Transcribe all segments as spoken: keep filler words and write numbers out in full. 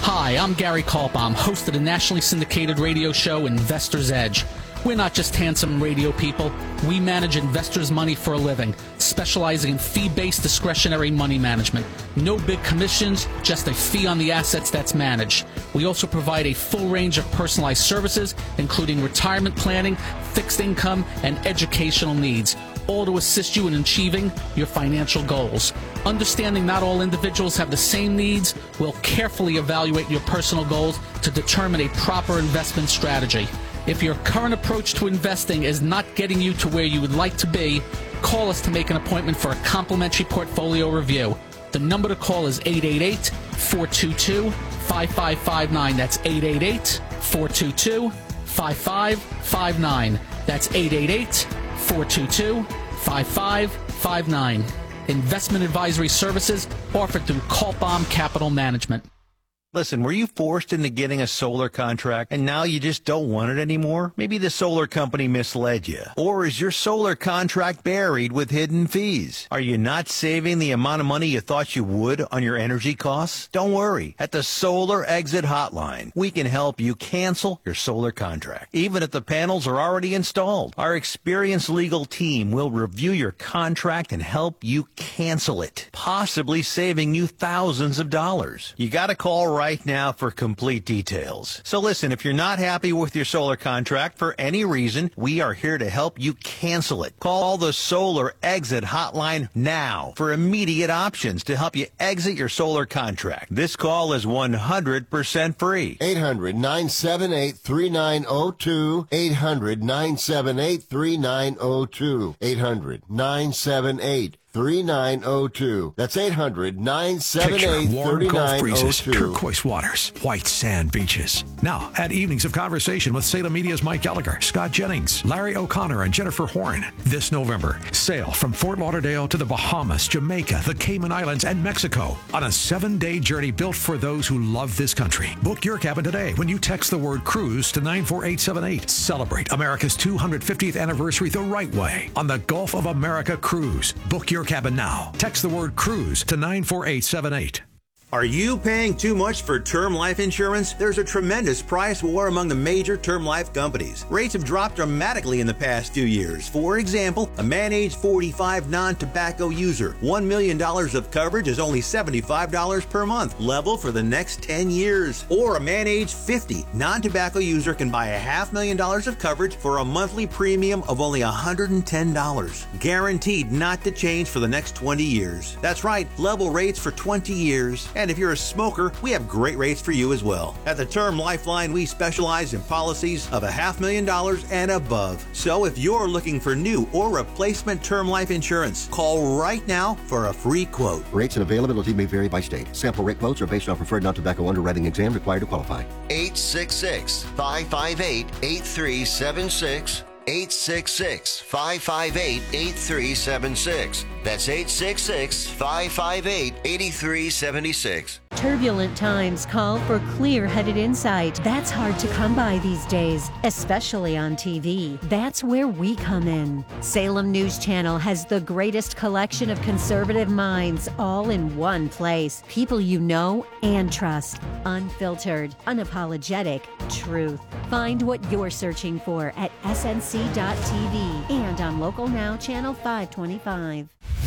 Hi, I'm Gary Kaltbaum, host of the nationally syndicated radio show Investor's Edge. We're not just handsome radio people. We manage investors' money for a living, specializing in fee-based discretionary money management. No big commissions, just a fee on the assets that's managed. We also provide a full range of personalized services, including retirement planning, fixed income, and educational needs, all to assist you in achieving your financial goals. Understanding not all individuals have the same needs, we'll carefully evaluate your personal goals to determine a proper investment strategy. If your current approach to investing is not getting you to where you would like to be, call us to make an appointment for a complimentary portfolio review. The number to call is eight eight eight, four two two, five five five nine. That's eight eight eight, four two two, five five five nine. That's eight eight eight, four two two, five five five nine. Investment advisory services offered through Kaltbaum Capital Management. Listen, were you forced into getting a solar contract and now you just don't want it anymore? Maybe the solar company misled you. Or is your solar contract buried with hidden fees? Are you not saving the amount of money you thought you would on your energy costs? Don't worry. At the Solar Exit Hotline, we can help you cancel your solar contract, even if the panels are already installed. Our experienced legal team will review your contract and help you cancel it, possibly saving you thousands of dollars. You got to call right now for complete details. So listen, if you're not happy with your solar contract for any reason, we are here to help you cancel it. Call the Solar Exit Hotline now for immediate options to help you exit your solar contract. This call is one hundred percent free. eight hundred, nine seven eight, three nine zero two. eight hundred, nine seven eight, three nine zero two. eight hundred, nine seven eight, three nine zero two. That's eight hundred, nine seven eight, three nine zero two. Turquoise waters, white sand beaches. Now, at Evenings of Conversation with Salem Media's Mike Gallagher, Scott Jennings, Larry O'Connor, and Jennifer Horn. This November, sail from Fort Lauderdale to the Bahamas, Jamaica, the Cayman Islands, and Mexico on a seven-day journey built for those who love this country. Book your cabin today when you text the word cruise to nine four eight seven eight. Celebrate America's two hundred fiftieth anniversary the right way on the Gulf of America Cruise. Book your cabin now. Text the word cruise to nine four eight seven eight. Are you paying too much for term life insurance? There's a tremendous price war among the major term life companies. Rates have dropped dramatically in the past few years. For example, a man age forty-five non-tobacco user, one million dollars of coverage is only seventy-five dollars per month, level for the next ten years. Or a man age fifty non-tobacco user can buy a half million dollars of coverage for a monthly premium of only one hundred ten dollars. Guaranteed not to change for the next twenty years. That's right, level rates for twenty years. And if you're a smoker, we have great rates for you as well. At the Term Lifeline, we specialize in policies of a half million dollars and above. So if you're looking for new or replacement term life insurance, call right now for a free quote. Rates and availability may vary by state. Sample rate quotes are based on preferred non-tobacco underwriting exam required to qualify. eight six six, five five eight, eight three seven six. eight six six, five five eight, eight three seven six. That's eight six six, five five eight, eight three seven six. Turbulent times call for clear-headed insight. That's hard to come by these days, especially on T V. That's where we come in. Salem News Channel has the greatest collection of conservative minds all in one place. People you know and trust. Unfiltered, unapologetic truth. Find what you're searching for at S N C dot T V and on Local Now Channel five twenty-five.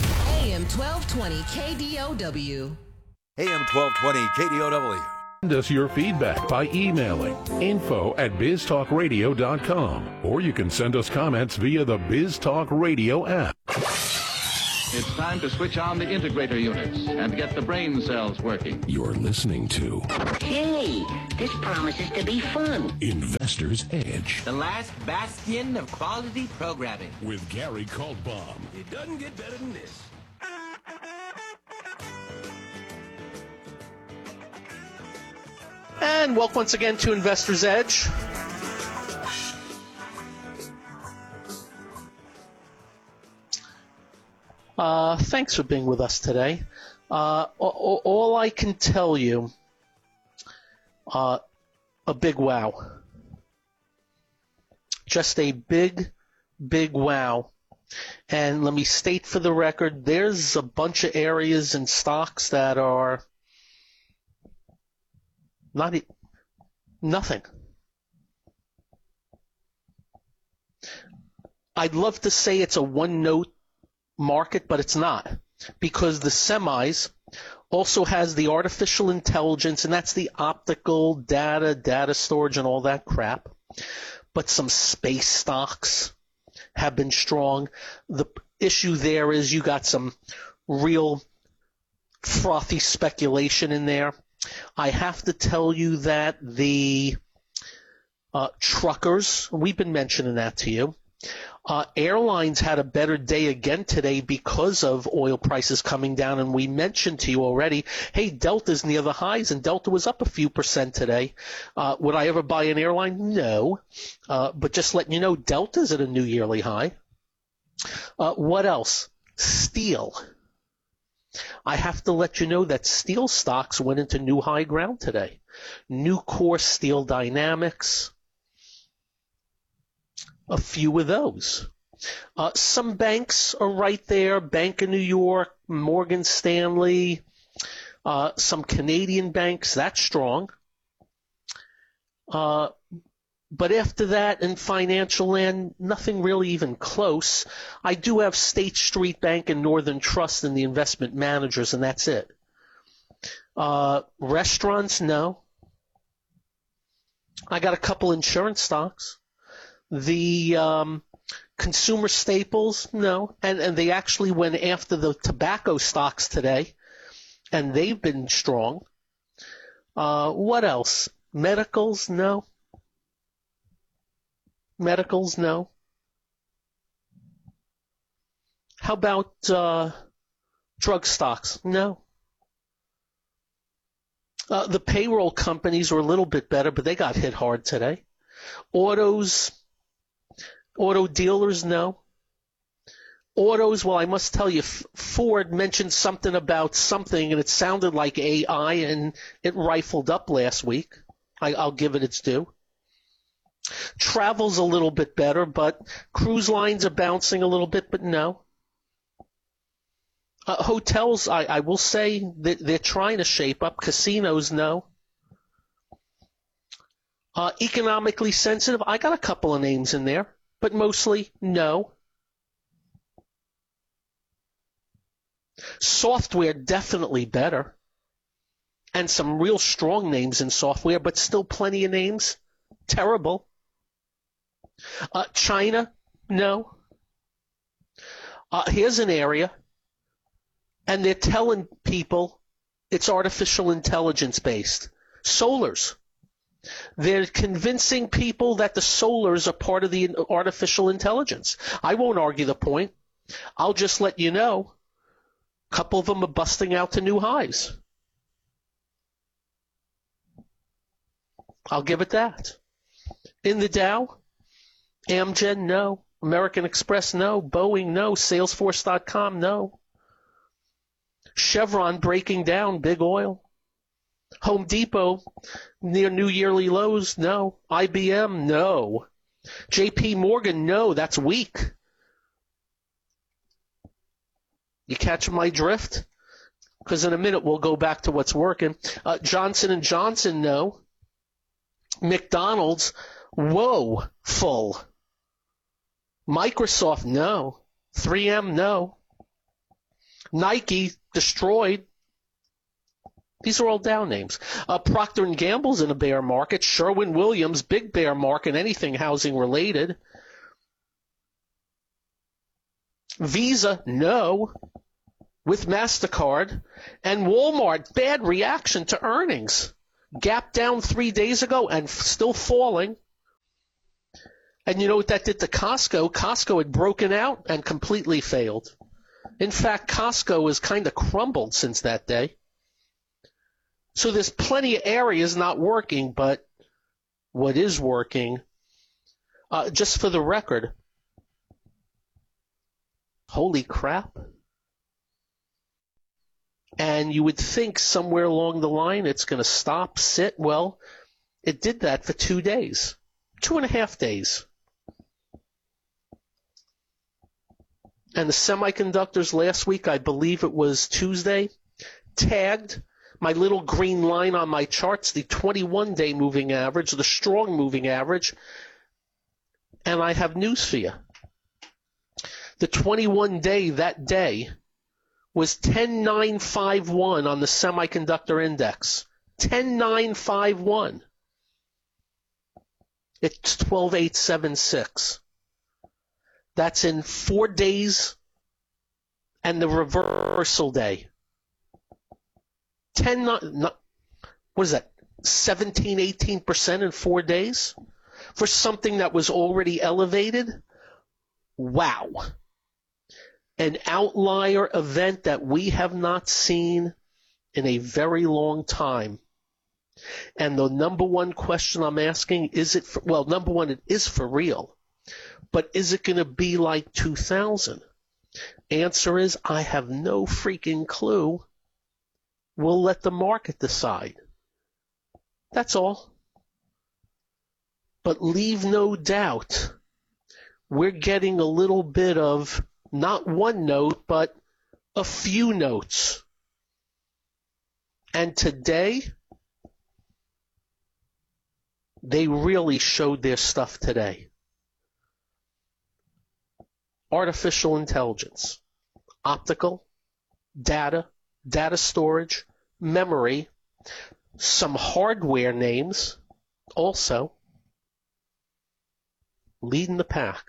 A M twelve twenty K D O W. A M twelve twenty K D O W. Send us your feedback by emailing info at biz talk radio dot com, or you can send us comments via the BizTalk Radio app. It's time to switch on the integrator units and get the brain cells working. You're listening to Hey, this promises to be fun. Investor's Edge. The last bastion of quality programming. With Gary Kaltbaum. It doesn't get better than this. And welcome once again to Investor's Edge. Uh, thanks for being with us today. Uh, all, all I can tell you, uh, a big wow. Just a big, big wow. And let me state for the record, there's a bunch of areas and stocks that are Not e- nothing. I'd love to say it's a one-note market, but it's not, because the semis also has the artificial intelligence, and that's the optical data, data storage, and all that crap. But some space stocks have been strong. The issue there is you got some real frothy speculation in there. I have to tell you that the uh, truckers, we've been mentioning that to you. Uh, airlines had a better day again today because of oil prices coming down, and we mentioned to you already, hey, Delta's near the highs, and Delta was up a few percent today. Uh, would I ever buy an airline? No. Uh, but just letting you know, Delta's at a new yearly high. Uh, what else? Steel. I have to let you know that steel stocks went into new high ground today. Nucor, Steel Dynamics, a few of those. Uh, some banks are right there. Bank of New York, Morgan Stanley, uh, some Canadian banks, that's strong. Uh, but after that, in financial land, nothing really even close. I do have State Street Bank and Northern Trust in the investment managers, and that's it. Uh, restaurants, no. I got a couple insurance stocks. The um, consumer staples, no. And, and they actually went after the tobacco stocks today, and they've been strong. Uh, what else? Medicals, no. Medicals, no. How about uh, drug stocks? No. Uh, the payroll companies were a little bit better, but they got hit hard today. Autos, auto dealers, no. Autos, well, I must tell you, F- Ford mentioned something about something, and it sounded like A I, and it rifled up last week. I, I'll give it its due. Travel's a little bit better, but cruise lines are bouncing a little bit, but no. Uh, hotels, I, I will say that they're trying to shape up. Casinos, no. Uh, economically sensitive, I got a couple of names in there, but mostly no. Software, definitely better. And some real strong names in software, but still plenty of names. Terrible. Uh, China, no. Uh, here's an area, and they're telling people it's artificial intelligence based. Solars. They're convincing people that the solars are part of the artificial intelligence. I won't argue the point. I'll just let you know, a couple of them are busting out to new highs. I'll give it that. In the Dow, Amgen, no. American Express, no. Boeing, no. Salesforce dot com, no. Chevron breaking down, big oil. Home Depot, near new yearly lows, no. I B M, no. J P Morgan, no. That's weak. You catch my drift? Because in a minute we'll go back to what's working. Uh, Johnson and Johnson, no. McDonald's, whoa, full. Microsoft, no. three M, no. Nike, destroyed. These are all down names. Uh, Procter and Gamble's in a bear market. Sherwin-Williams, big bear market, anything housing related. Visa, no. With MasterCard. And Walmart, bad reaction to earnings. Gap down three days ago and f- still falling. And you know what that did to Costco? Costco had broken out and completely failed. In fact, Costco has kind of crumbled since that day. So there's plenty of areas not working, but what is working, uh, just for the record, holy crap. And you would think somewhere along the line it's going to stop, sit. Well, it did that for two days, two and a half days. And the semiconductors last week, I believe it was Tuesday, tagged. my little green line on my chart's the twenty-one day moving average, the strong moving average, and I have news for you. The twenty-one day that day was ten nine five one on the semiconductor index. ten nine five one. It's twelve eight seven six. That's in four days and the reversal day. ten, what is that, seventeen, eighteen percent in four days? For something that was already elevated? Wow. An outlier event that we have not seen in a very long time. And the number one question I'm asking, is it, for, well, number one, it is for real. But is it going to be like two thousand? Answer is, I have no freaking clue. We'll let the market decide. That's all. But leave no doubt, we're getting a little bit of, not one note, but a few notes. And today, they really showed their stuff today. Artificial intelligence, optical, data, data storage, memory, some hardware names also, leading the pack.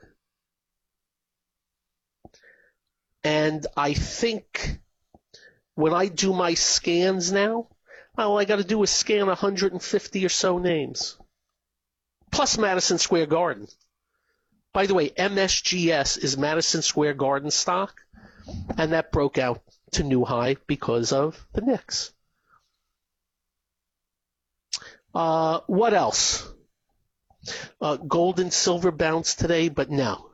And I think when I do my scans now, all I got to do is scan one hundred fifty or so names. Plus Madison Square Garden. By the way, M S G S is Madison Square Garden stock, and that broke out to new high because of the Knicks. Uh, what else? Uh, gold and silver bounced today, but no.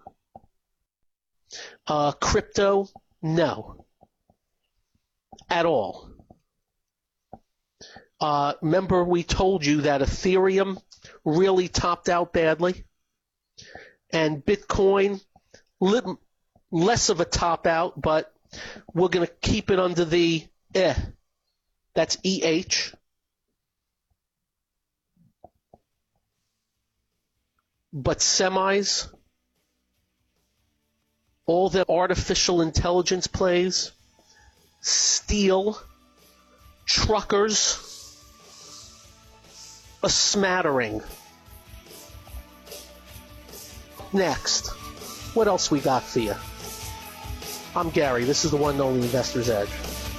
Uh, crypto, no. At all. Uh, remember we told you that Ethereum really topped out badly? And Bitcoin, li- less of a top out, but we're going to keep it under the eh. That's E H. But semis, all the artificial intelligence plays, steel, truckers, a smattering. Next, what else we got for you? I'm Gary. This is the one and only Investor's Edge.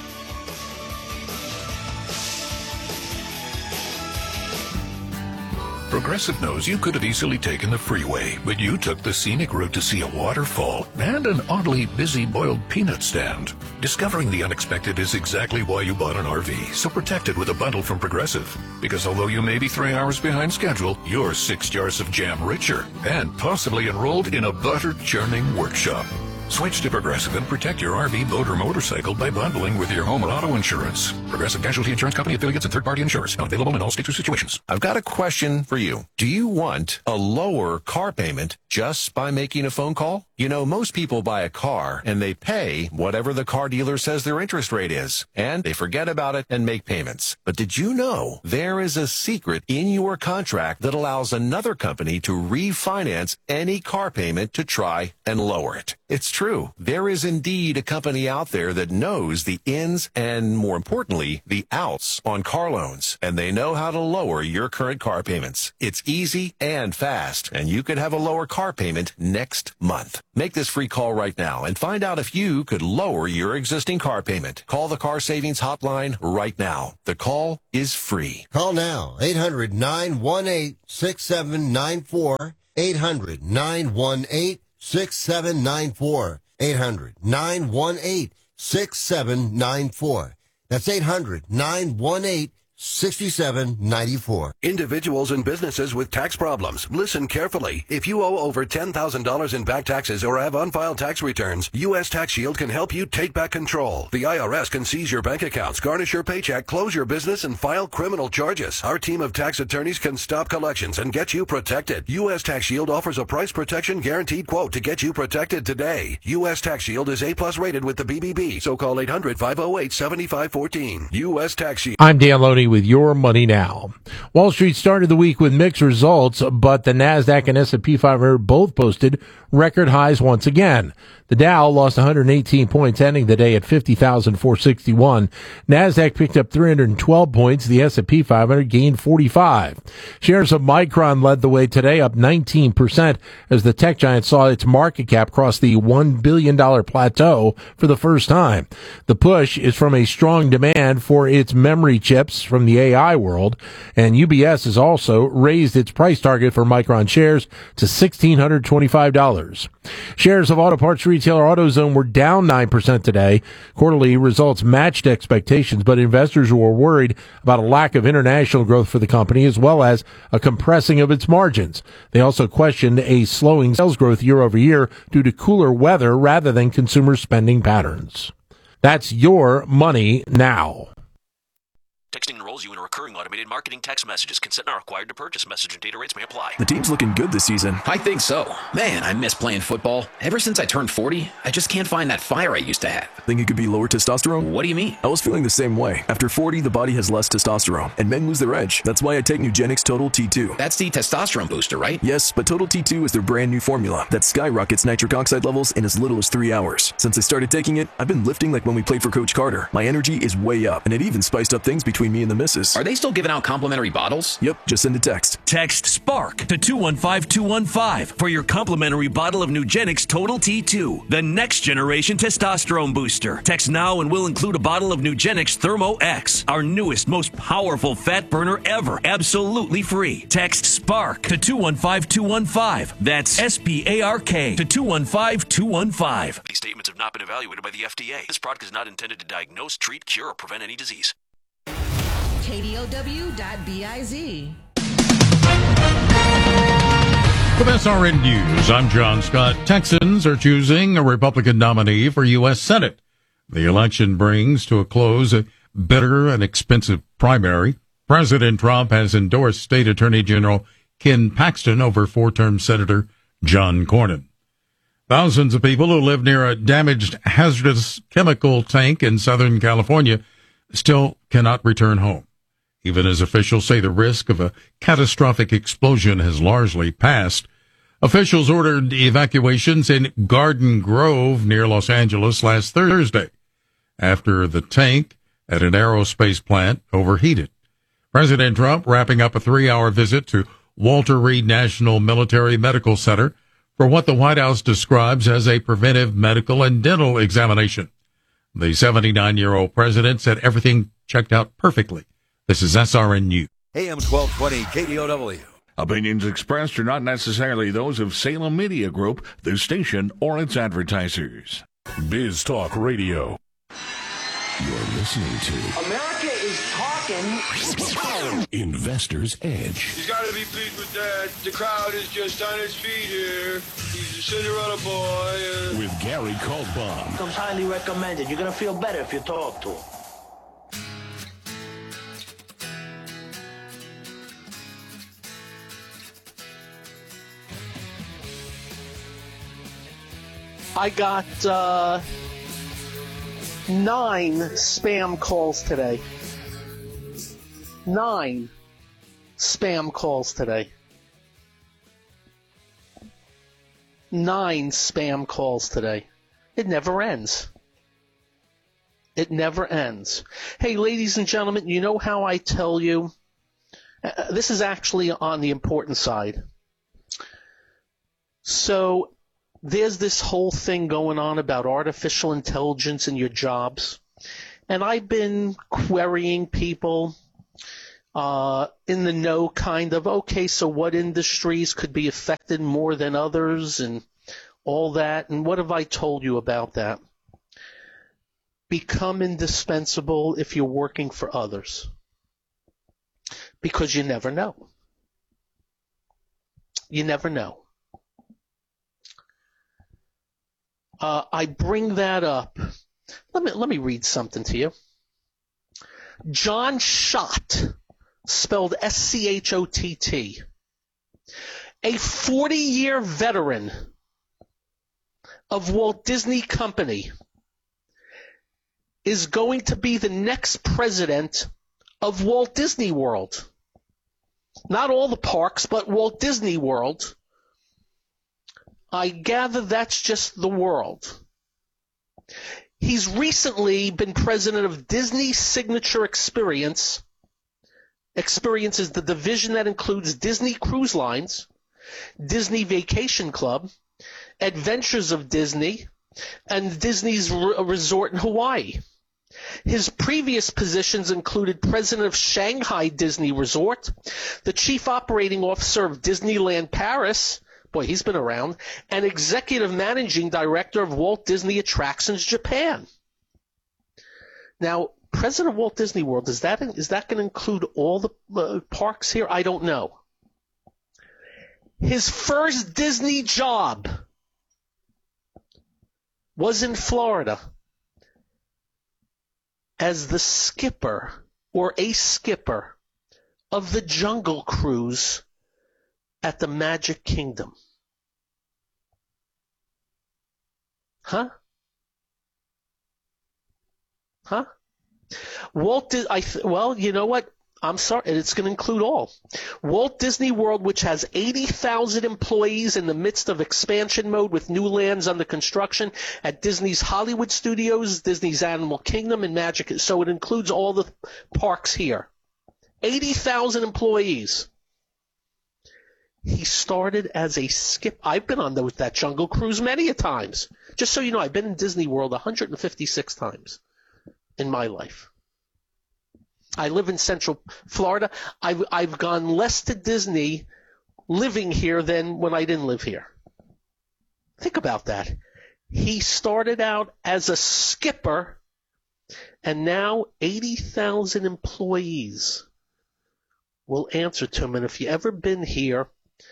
Progressive knows you could have easily taken the freeway, but you took the scenic route to see a waterfall and an oddly busy boiled peanut stand. Discovering the unexpected is exactly why you bought an R V, so protect it with a bundle from Progressive. Because although you may be three hours behind schedule, you're six jars of jam richer and possibly enrolled in a butter churning workshop. Switch to Progressive and protect your R V, boat, or motorcycle by bundling with your home and auto insurance. Progressive Casualty Insurance Company, affiliates, and third-party insurers. Not available in all states or situations. I've got a question for you. Do you want a lower car payment just by making a phone call? You know, most people buy a car and they pay whatever the car dealer says their interest rate is, and they forget about it and make payments. But did you know there is a secret in your contract that allows another company to refinance any car payment to try and lower it? It's true. There is indeed a company out there that knows the ins and, more importantly, the outs on car loans, and they know how to lower your current car payments. It's easy and fast, and you could have a lower car payment next month. Make this free call right now and find out if you could lower your existing car payment. Call the Car Savings Hotline right now. The call is free. Call now, eight hundred, nine one eight, six seven nine four, eight hundred, nine one eight, six seven nine four, eight hundred, nine one eight, six seven nine four. That's eight hundred, nine one eight, sixty-seven ninety-four. Individuals and businesses with tax problems, listen carefully. If you owe over ten thousand dollars in back taxes or have unfiled tax returns, U S Tax Shield can help you take back control. The I R S can seize your bank accounts, garnish your paycheck, close your business, and file criminal charges. Our team of tax attorneys can stop collections and get you protected. U S Tax Shield offers a price protection guaranteed quote to get you protected today. U S Tax Shield is A-plus rated with the B B B, so call eight hundred, five oh eight, seven five one four. U S Tax Shield. I'm Dan Loney with Your Money Now. Wall Street started the week with mixed results, but the NASDAQ and S and P five hundred both posted record highs once again. The Dow lost one hundred eighteen points, ending the day at fifty thousand four hundred sixty-one. NASDAQ picked up three hundred twelve points. The S and P five hundred gained forty-five. Shares of Micron led the way today, up nineteen percent, as the tech giant saw its market cap cross the one billion dollars plateau for the first time. The push is from a strong demand for its memory chips from the A I world, and U B S has also raised its price target for Micron shares to one thousand six hundred twenty-five dollars. Shares of auto parts retailer AutoZone were down nine percent today. Quarterly results matched expectations, but investors were worried about a lack of international growth for the company as well as a compressing of its margins. They also questioned a slowing sales growth year over year due to cooler weather rather than consumer spending patterns. That's Your Money Now. Texting enrolls you in a recurring automated marketing text messages. Consent not required to purchase. Message and data rates may apply. The team's looking good this season. I think so. Man, I miss playing football. Ever since I turned forty, I just can't find that fire I used to have. Think it could be lower testosterone? What do you mean? I was feeling the same way. After forty, the body has less testosterone, and men lose their edge. That's why I take Nugenix Total T two. That's the testosterone booster, right? Yes, but Total T two is their brand new formula that skyrockets nitric oxide levels in as little as three hours. Since I started taking it, I've been lifting like when we played for Coach Carter. My energy is way up, and it even spiced up things between me and the missus. Are they still giving out complimentary bottles? Yep, just send a text. Text SPARK to two one five two one five for your complimentary bottle of Nugenix Total T two, the next generation testosterone booster. Text now and we'll include a bottle of Nugenix Thermo X, our newest, most powerful fat burner ever, absolutely free. Text SPARK to two one five two one five. That's S P A R K to two one five two one five. These statements have not been evaluated by the F D A. This product is not intended to diagnose, treat, cure, or prevent any disease. K D O W dot biz. With S R N News, I'm John Scott. Texans are choosing a Republican nominee for U S Senate. The election brings to a close a bitter and expensive primary. President Trump has endorsed State Attorney General Ken Paxton over four-term Senator John Cornyn. Thousands of people who live near a damaged hazardous chemical tank in Southern California still cannot return home, even as officials say the risk of a catastrophic explosion has largely passed. Officials ordered evacuations in Garden Grove near Los Angeles last Thursday after the tank at an aerospace plant overheated. President Trump wrapping up a three-hour visit to Walter Reed National Military Medical Center for what the White House describes as a preventive medical and dental examination. The seventy-nine-year-old president said everything checked out perfectly. This is S R N News. A M twelve twenty K D O W. Opinions expressed are not necessarily those of Salem Media Group, the station, or its advertisers. Biz Talk Radio. You're listening to America is talking. Investor's Edge. He's got to be pleased with that. The crowd is just on its feet here. He's a Cinderella boy. Uh... With Gary Kaltbaum. Comes highly recommended. You're going to feel better if you talk to him. I got uh, nine spam calls today. Nine spam calls today. Nine spam calls today. It never ends. It never ends. Hey, ladies and gentlemen, you know how I tell you? Uh, this is actually on the important side. So there's this whole thing going on about artificial intelligence in your jobs. And I've been querying people uh, in the know kind of, okay, so what industries could be affected more than others and all that. And what have I told you about that? Become indispensable if you're working for others. because you never know. You never know. Uh, I bring that up. Let me let me read something to you. John Schott, spelled S C H O T T, a forty-year veteran of Walt Disney Company, is going to be the next president of Walt Disney World. Not all the parks, but Walt Disney World. I gather that's just the world. He's recently been president of Disney Signature Experience. Experience is the division that includes Disney Cruise Lines, Disney Vacation Club, Adventures of Disney, and Disney's R- Resort in Hawaii. His previous positions included president of Shanghai Disney Resort, the chief operating officer of Disneyland Paris, boy, he's been around, and executive managing director of Walt Disney Attractions Japan. Now, president of Walt Disney World, is that is that going to include all the uh, parks here? I don't know. His first Disney job was in Florida as the skipper or a skipper of the Jungle Cruise at the Magic Kingdom. Huh? Huh? Walt Di- I th- well, you know what? I'm sorry, it's going to include all. Walt Disney World, which has eighty thousand employees in the midst of expansion mode with new lands under construction at Disney's Hollywood Studios, Disney's Animal Kingdom, and Magic. So it includes all the parks here. eighty thousand employees. He started as a skip. I've been on the, with that Jungle Cruise many a times. Just so you know, I've been in Disney World one hundred fifty-six times in my life. I live in Central Florida. I've, I've gone less to Disney living here than when I didn't live here. Think about that. He started out as a skipper, and now eighty thousand employees will answer to him. And if you've ever been here,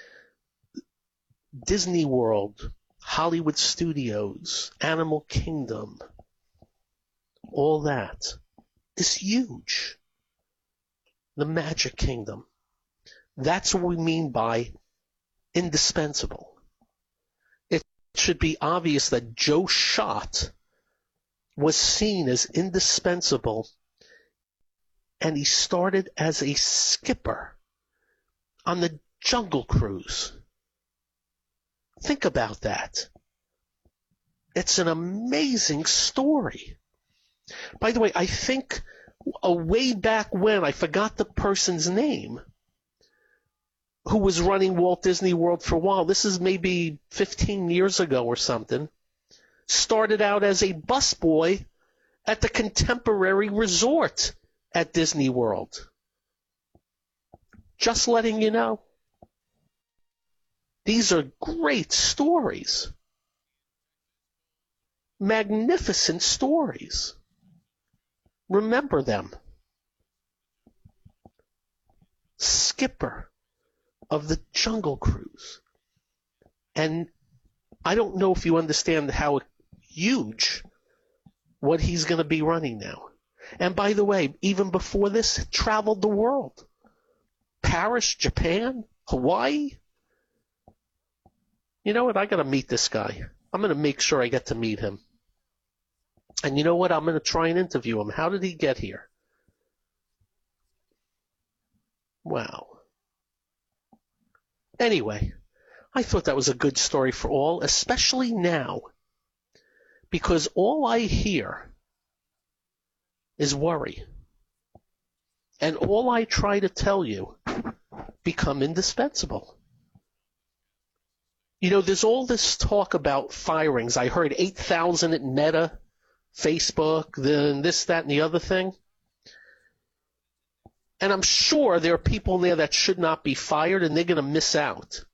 Disney World, Hollywood Studios, Animal Kingdom, all that is huge. The Magic Kingdom. That's what we mean by indispensable. It should be obvious that Joe Schott was seen as indispensable, and he started as a skipper on the Jungle Cruise. Think about that. It's an amazing story. By the way, I think a way back when, I forgot the person's name, who was running Walt Disney World for a while, this is maybe fifteen years ago or something, started out as a busboy at the Contemporary Resort at Disney World. Just letting you know. These are great stories. Magnificent stories. Remember them. Skipper of the Jungle Cruise. And I don't know if you understand how huge what he's going to be running now. And by the way, even before this, traveled the world. Paris, Japan, Hawaii. You know what? I got to meet this guy. I'm going to make sure I get to meet him. And you know what? I'm going to try and interview him. How did he get here? Wow. Anyway, I thought that was a good story for all, especially now, because all I hear is worry. And all I try to tell you become indispensable. You know, there's all this talk about firings. I heard eight thousand at Meta, Facebook, then this, that, and the other thing. And I'm sure there are people there that should not be fired, and they're going to miss out.